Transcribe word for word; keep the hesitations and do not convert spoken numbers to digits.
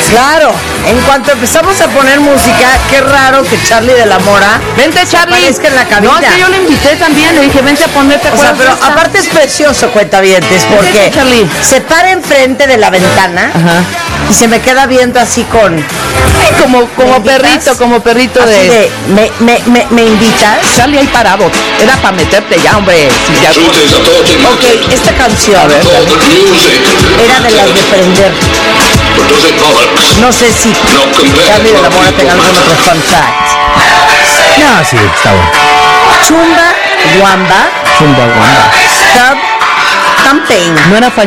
Claro, en cuanto empezamos a poner música, qué raro que Charlie de la Mora Vente, Charlie. aparezca en la cabina. No, es que yo le invité también, le dije, vente a ponerte. O sea, pero aparte es precioso, cuentavientes, porque Vente, Charlie. se para enfrente de la ventana. Ajá. Y se me queda viendo así con... Ay, como, como ¿Me invitas? perrito, como perrito Así de... de, ¿me, me, me, ¿me invitas? Charlie ahí parado. Era para meterte ya, hombre. Si te acuerdas. Ok, esta canción era de las de prender. No sé si Charlie de la Mora tenga algún otro fun fact. No, sí, está bueno. Chumba, Wamba, Chumba, Wamba. Stub, Campaign. No era